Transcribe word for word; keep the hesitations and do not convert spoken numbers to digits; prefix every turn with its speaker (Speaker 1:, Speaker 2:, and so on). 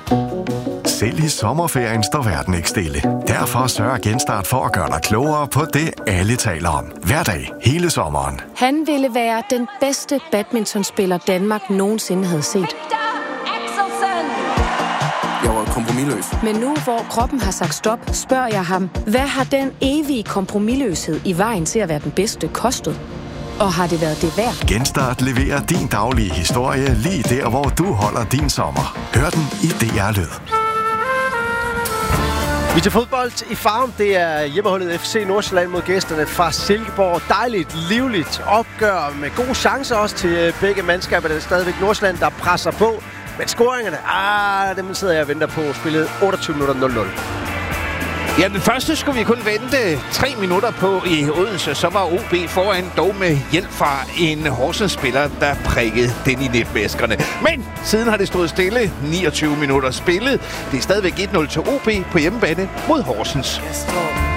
Speaker 1: Selv i sommerferien står verden ikke stille. Derfor sørger Genstart for at gøre dig klogere på det, alle taler om. Hver dag, hele sommeren.
Speaker 2: Han ville være den bedste badmintonspiller, Danmark nogensinde havde set.
Speaker 3: Jeg var kompromisløs.
Speaker 2: Men nu, hvor kroppen har sagt stop, spørger jeg ham, hvad har den evige kompromisløshed i vejen til at være den bedste kostet? Og har det været det værd?
Speaker 1: Genstart leverer din daglige historie lige der, hvor du holder din sommer. Hør den i D R Lyd.
Speaker 4: Vi til fodbold i Farum. Det er hjemmeholdet F C Nordsjælland mod gæsterne fra Silkeborg. Dejligt, livligt opgør med gode chancer også til begge mandskaber. Det er stadigvæk Nordsjælland, der presser på. Men scoringerne, ah, dem sidder jeg og venter på. Spillet otteogtyve minutter nul nul.
Speaker 5: Ja, den første skulle vi kun vente tre minutter på i Odense. Så var O B foran, dog med hjælp fra en Horsens-spiller, der prikkede den i netvæskerne. Men siden har det stået stille. niogtyve minutter spillet. Det er stadigvæk et nul til O B på hjemmebane mod Horsens.